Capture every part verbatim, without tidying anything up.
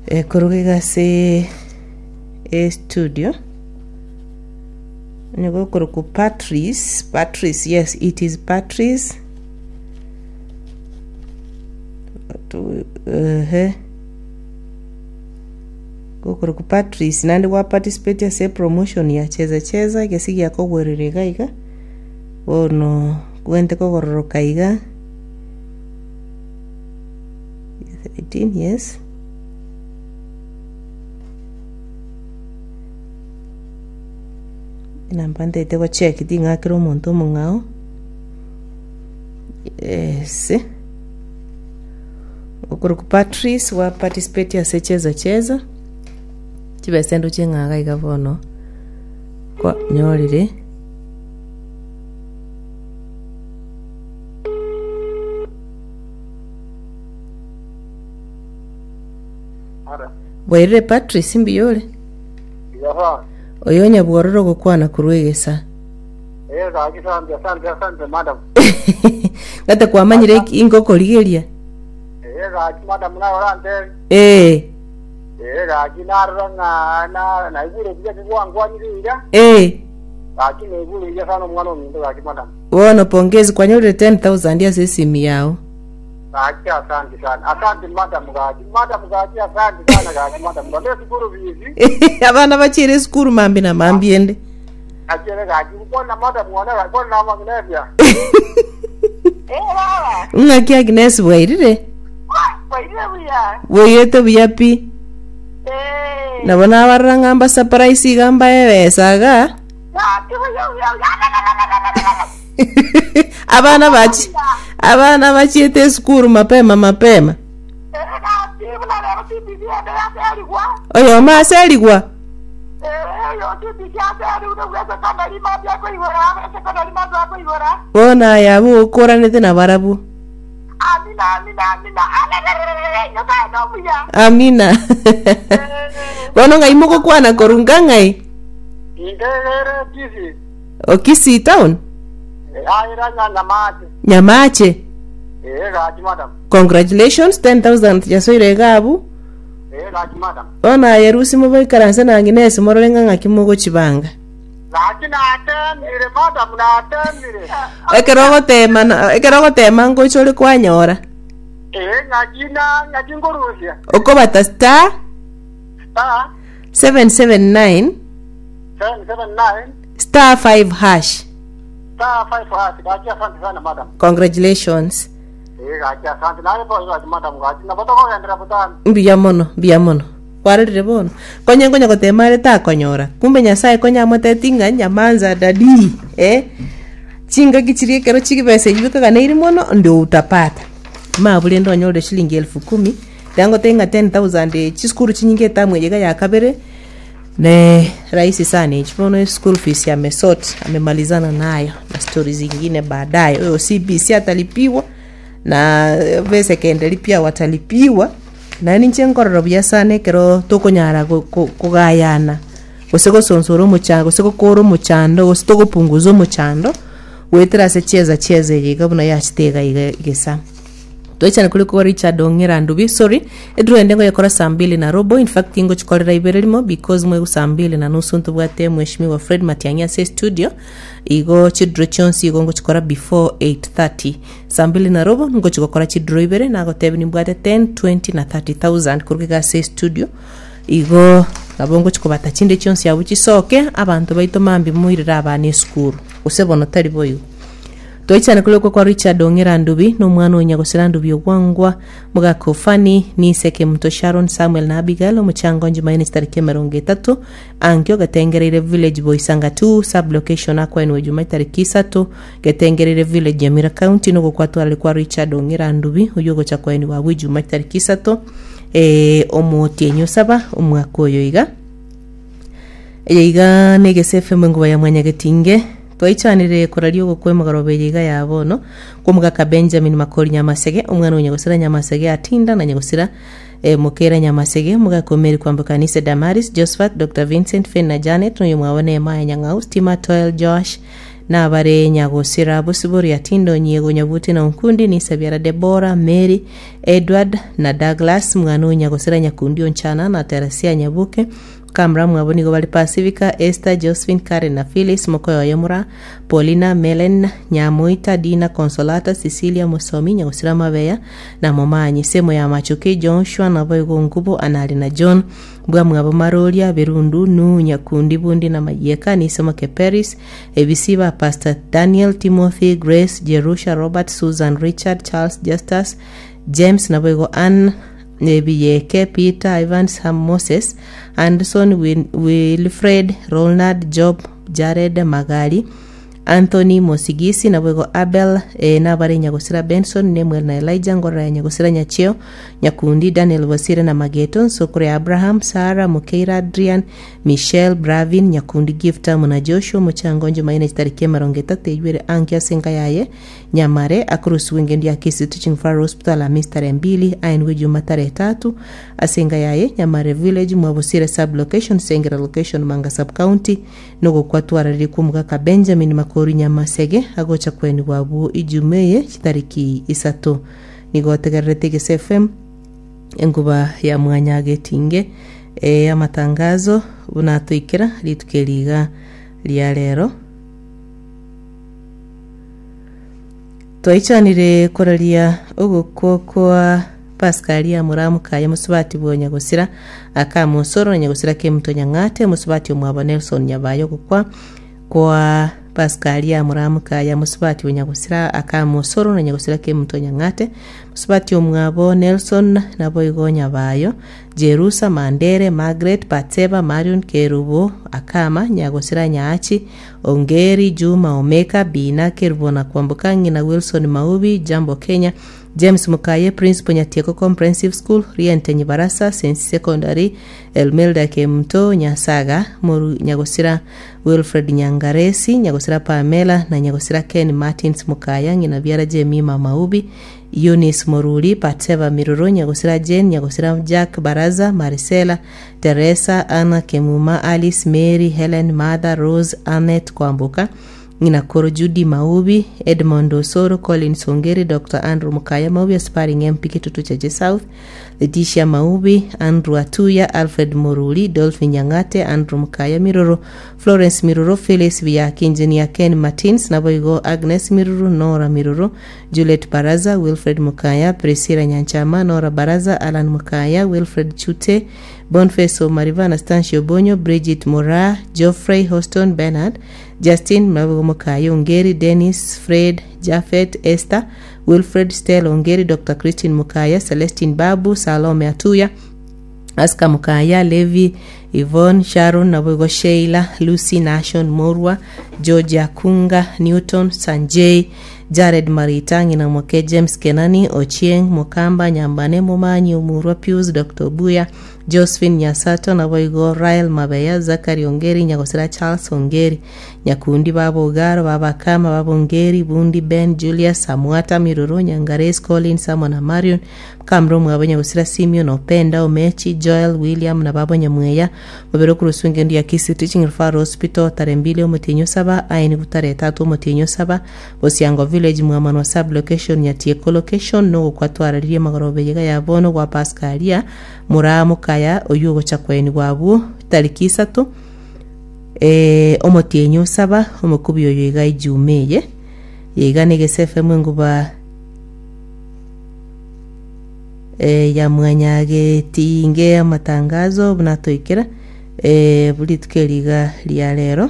e kurugiga se e studio nego kuruku Patrice Patrice yes it is Patrice to eh kuruku Patrice nandi wa participate se promotion ya cheza cheza gesi ya kogwererega iga ono kwente kogororoka iga eighteen yes nampande te ko check dinga kro monto mungao yes okuruku Patrice wa participate ya secheza cheza chibesendo chengaga igavono kwa nyorire ara bwere Patrice mbiyole yaha oyonya bwororo gukwana kurwegesa eh gaji sante sante sante madam ngata kwamanyire ingoko ligeria eh gaji madam na orante eh eh gaji naranga na na igure bija kwangu anyira eh gaji ne igure bija sana mwana ndo gaji madam wono pongezi kwanyore ten thousand ya sesimi yao gaji asante sana asante madam gaji madam gaji asante sana gaji madam ndo sikuru bizi abana bachire skuru mambi na mambi ende akere gaji mbona madam wana mbona magnevia eh baba ngaki Agnes bwairire bwairire buya bweyete buyapi eh nabona abaranga surprise gamba ebesaga abana bachi abana bachiete skuru mapema mapema oyo maseligwa bona yabu ukoranete na barabu amina amina amina amina bona ngai muko kwana korunga ngai ingere kisi okisi town ayira nyamache nyamache eh gaji madam congratulations ten thousand jasoire gabu eh gaji madam ona yerusi mo bikaranse na Agnes mororenga ngakimugo chibanga gaji na atemire madam na atemire ekerogo tema ekerogo tema ngo chole kwanyora eh gaji na gaji ngorusia okobata star star seven seven nine seven seven nine star five hash star five hash gaji asante sana madam congratulations eh gaji asante na po gaji madam gaji na botoko gendera butani mbiya mono mbiya mono kwarire bono konye ngonya kotemare ta konyora kumbe nyasaye konya motetinga nyamanza dadi eh chinga kichirie kero chikibese yuka kana iri mono ndio utapata mabule ndo nyore shilingi elfu kumi dango tenga ten thousand chiskuru chinyinge tamwe yega yakabere ne rahisi sana ichipono school fees ya mesot amemalizana nayo na stories zingine baadaye huyo C B C atalipiwa na vese kendeli pia watalipiwa na ninche nkororo bya sane kero tokonyara kugayana gosego sonsoro muchanga gosego koro muchando gosito gupunguzo muchando wetera se cheza cheza yiga buna yachitega igesa toichana kuli ko Richard Ongera Ndubi sorry edro endengo yakora saa mbili na robo in fact ingo chikolera iberelimo because mwe saa mbili na nusu ntubwate mheshimiwa Fred Matiang'i se studio igo chidro chonsi igo ngo chikora before eight thirty saa mbili na robo ngo chikokora chidro ibere na gotebi nimbwate ten twenty na thirty thousand kurukiga se studio igo gabongo chikobata chinde chonsi abuchi soke abantu baito mambi muirira abane skuru usebono tari boyo toichana kuloko kwa Richard Ongera Ndubi no mwana onya gosera Ndubi ogwangwa muga kofani ni seke mto Sharon Samuel na Abigail omuchango njumaine tariki mirongo itatu angyo gatengerere village boysanga two sub location akwa eno juma tariki tatu gatengerere village ya Mira County no kwatu alikuwa Richard Ongera Ndubi uyogo cha kwa eno wa juma tariki tatu e omoti enyo saba omwaka oyo iga eiga negese mwengo ya mwanya getinge toichanire korario go kwemagarobe yiga yabono kumuga ka Benjamin Makori Nyamasege omwana unyagosera Nyamasege atinda na nyagosera e, mukera Nyamasege muga komeri kwambukanise Damaris Josephat Doctor Vincent Fenna Janet no yumwabone Maya Nyang'au Stima Toil Josh na bare nyagosira busibori atindo nyego nyabuti na unkundi ni Sabiara Deborah, Mary, Edward na Douglas mwana nyagosira nyakundi onchana na Teresia Nyabuke Kamra mwaboni go bali Pacifica, Esther, Josephine, Karen na Phyllis Mokoyo Yomura, Paulina, Melen, Nyamuita, Dina, Consolata, Cecilia, Musomi, Nyagosira Mabeya na Momanyi Semo ya Machuki, Joshua na Boygo Ngubo, Anali na John Bwa mwabo Marolia, Berundu, Nu, Nyakundi, Bundi na Mayeka, Nisema Keperis, Ebisiba, Pastor Daniel, Timothy, Grace, Jerusha, Robert, Susan, Richard, Charles, Justus, James na Boygo Ann, Nebiyeke, Peter, Evans, Ham, Moses, Anderson, Wil Wilfred, Ronald, Job, Jared, Magali, Anthony, Mosigisi, na Bwego Abel, e, na bare Nyagosira Benson, Nemuel na Elijah, Ngora Nyagosira Nyachio, Nyakundi, Daniel Wasire na Mageton, Sokore Abraham, Sarah, Mukeira, Adrian, Michelle, Bravin, Nyakundi Gifta, Muna Joshua, Muchangonjo Maina Chitarike Marongeta, Tejwere Ankia Sengayaye, Nyamare, Akurusu Wengendi ya Kisi Teaching Far Hospital, a Mister Mbili, Ainwe Jumatare tatu, Asengayaye, Nyamare Village, Mwabusire Sub Location, Sengera Location, Manga Sub County, Nogo Kwatu Arariku Mugaka Benjamin Makori Nyamasege, Agocha Kweni Wabu, Ijumeye, Chitariki Isato, Nigotegarete Gese F M, Enguba ya Mwanyage Tinge, e ya matangazo, unatuikira, litukeliga, lialero. Twaicanire koraria uguko kwa Pascalia Muramuka ya Musubati bo Nyagosira aka Musoro Nyagosira ke Mtonya Ngate Musubati omwaba Nelson Nyabayo gukwa kwa Pascalia Muramuka ya Musubati bo Nyagosira aka Musoro na Nyagosira ke Mtonya Ngate Musubati omwabo Nelson na Boygo Nyabayo Jerusa Mandere Margaret Patseba Marion Kerubo akama Nyagosira Nyaachi Ongeri Juma Omeka Bina Kerubona Kwambukangi na Wilson Maubi Jambo Kenya James Mukaye Principal Nyatieko Comprehensive School Riente Nyibarasa Sensi Secondary Elmelda Kemto Nyasaga Moru Nyagosira Wilfred Nyangaresi Nyagosira Pamela na Nyagosira Ken Martins Mukaya ngina Biara Jemima Maubi Eunice Moruli Patseva Miruro Nyagosira Jane Nyagosira Jack Baraza Maricela Teresa Anna Kemuma Alice Mary Helen Mother Rose Annette Kwambuka Ngina Koro Judy Maubi Edmond Osoro Collins Ongeri Doctor Andrew Mukaya Maubi Aspiring M P Kitutu Chache South Letitia Maubi Andrew Atuya Alfred Moruli Dolphin Nyangate Andrew Mukaya Miruro Florence Miruro Phyllis Viyaki Engineer Ken Martins Naboigo Agnes Miruro Nora Miruro Juliet Baraza Wilfred Mukaya Priscilla Nyanchama Nora Baraza Alan Mukaya Wilfred Chute Boniface Marivana Stanshio Bonyo Bridget Mora Geoffrey Hoston Bernard Justin Mabugo Mukaya Ongeri Dennis Fred Jafet Esther Wilfred Stella Ongeri Doctor Christine Mukaya Celestine Babu Salome Atuya Aska Mukaya Levi Yvonne Sharon Nabugo Sheila Lucy Nation Morwa Georgia Kunga Newton Sanjay Jared Maritangi na Moke James Kenani Ochieng Mokamba Nyambane Momanyi Umurwa Pius Doctor Buya Josephine Nyasato na Boigo Rael Mabeya Zakari Ongeri Nyagosira Charles Ongeri Nyakundi Babo Garo Baba Kama Babo Ongeri Bundi Ben Julius Samuata Miruro Nyangares Colin Samona Marion Kamro Mwabo Nyagosira Simeon Openda Omechi Joel William na Babo Nyamweya Mabero Kuruswinge Ndia Kisi Teaching Far Hospital Tarembili Omutinyo Saba Aini Kutare Tatu Omutinyo Saba Bosiango Village Mwamano wa Sub Location Nyatieko Location Nogo kwa tuarariye Magorobe Yega ya Bono kwa Pascalia Muramu Kaya Oyugo Chakweni Wabu Tariki Isatu e, Omutinyo Saba Omukubi Oyuga Ijumeye Yega Negesefe Mwenguba e, ya mwanyage tinge amatangazo bunatoikera e, bulitukeliga lya lero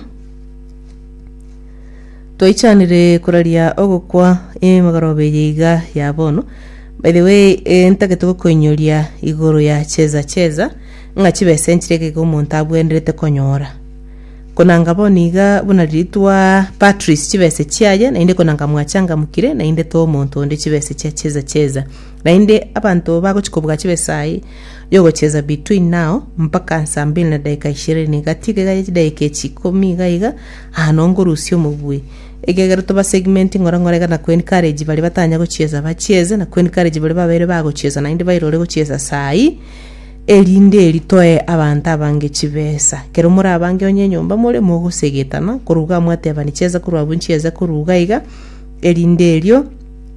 Toichanire kuraria ogokwa emagarobe yiga ya bono by the way e, ntake tukoinyoria igoro ya cheza cheza ngachibe senchireke ko muntu abwenderete konyora konanga boniga bunaritwa Patrice chibese chiaje na inde konanga mwachanga mukire na inde to muntu onde chibese cha cheza cheza na inde abantu bako chikobuga chibesai yogo cheza between now mpaka saa mbili na dakika ishirini gatike gaje dakika chikumi gaiga anongo rusyo mubui egegero toba segment ngora ngorega na kwen courage bali batanya go cheza bacheze na kwen courage bali babere bago cheza na inde bayirore go cheza sai erinde eritoe abantu abange chibesa kero muri abange onye nyomba muri mugusegetana kuruga mwateba nicheza kurwa ncheza kuruga iga erinde eryo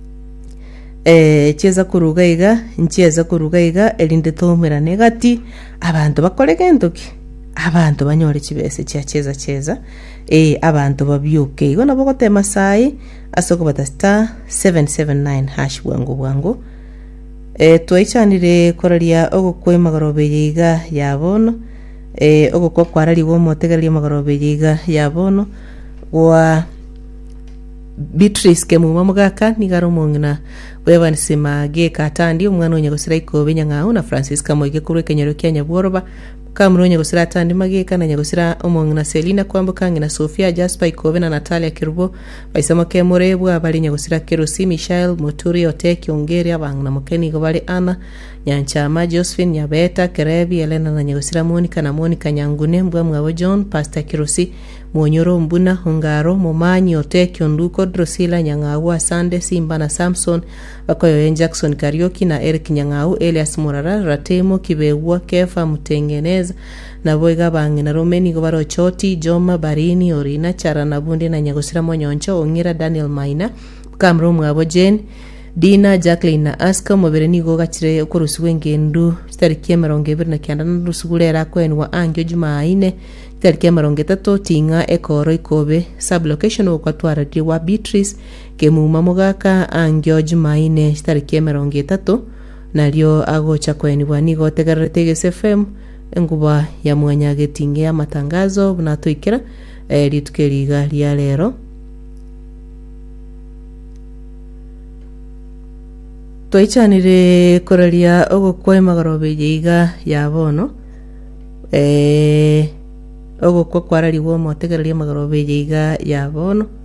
eh cheza kuruga iga ncheza kuruga iga erinde tomera negati abantu bakore gendoki abantu banyore chibese cha cheza cheza eh abantu babyuke igo nabo gotema sai asoko batasta seven seven nine hash bwangu bwangu eh twichanire koraria ogokwe magarobe yiga yabono eh ogokwa kwarari wo motegeria magarobe yiga yabono wa Beatrice kemu mamugaka nigaro mongna weban sima ge katandi umwana onye gusira ikobe nyangao na Francisca moige kurwe kenyero kyanya bworoba kamronye gusira tandi mageka na nyagusira omongna Selina kwambukangi na Sofia Jasper ikobe na Natalia Kirubo baisama kemorebwa abali nyagusira Kerosi Michelle Moturi Oteki Ongeri abangna mukeni go bali Ana Nyanchama Josephine Nyabeta Kerebi Elena na nyagusira Monica na Monica Nyangune mbwa mwa John Pastor Kerosi Mwonyoro Mbuna Hongaro Momanyi Oteki Onduko Drosila Nyangau Asande Simba na Samson bakoyo Jackson Karioki na Eric Nyangau Elias Murara Ratemo Kibewa Kefa Mutengeneza na boiga bangi na Romeni Gobaro Choti Joma Barini Orina Chara na Bunde na Nyagosira Monyoncho Ongira Daniel Maina Kamro Mwabo Jane Dina Jacqueline na Aska Mobereni Goga Chire Okurusuwe Ngendu Starikia Maronge Birna Kianda Rusugule Rakwen wa Angyo Jumaine Starikia Maronge Tato Tinga Ekoro Ikobe Sublocation Okwatwara Diwa Beatrice Kemuma Mogaka Angyo Jumaine Starikia Maronge Tato Nalio Agocha Kweni Wanigo Tegarete S F M Nguba ya mwanya getinge ya matangazo bunatoikera eh, litukeriga lya lero Toichanire koralia ogokwa magarobe yiga yabono eh ogokwa kwarari wo motegereria magarobe yiga yabono